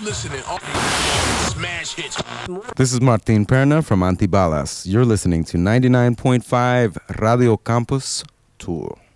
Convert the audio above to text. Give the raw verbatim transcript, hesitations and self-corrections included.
listening. All smash hits. This is Martin Perna from Antibalas. You're listening to ninety-nine point five Radio Campus Tour.